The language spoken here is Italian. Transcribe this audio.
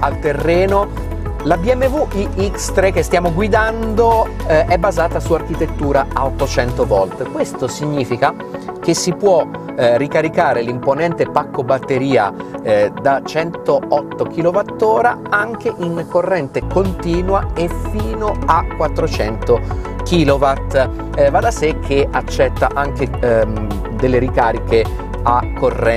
al terreno. La BMW iX3 che stiamo guidando è basata su architettura a 800 volt. Questo significa che si può ricaricare l'imponente pacco batteria da 108 kWh anche in corrente continua e fino a 400 kW. Va da sé che accetta anche delle ricariche a corrente